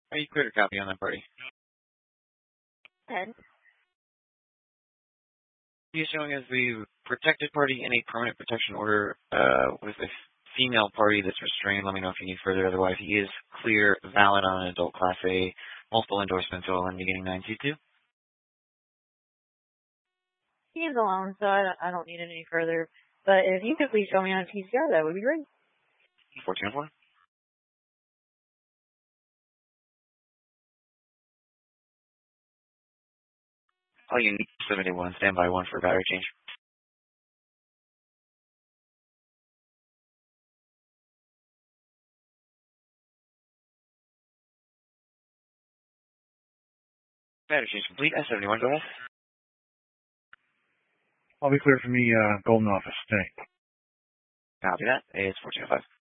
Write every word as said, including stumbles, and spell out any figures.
Are you clear to copy on that party? Ted? He's showing as the protected party in a permanent protection order uh, with a female party that's restrained. Let me know if you need further. Otherwise, he is clear, valid on an adult Class A, multiple endorsements all in beginning nine two two. He's alone, so I don't, I don't need any further. But if you could please show me on T C R, that would be great. fourteen oh four. All you need seventy-one. Stand by one for battery change. Battery change complete. S seventy-one, go ahead. I'll be clear for me, uh, Golden Office. Thanks. Copy that. It's fourteen oh five.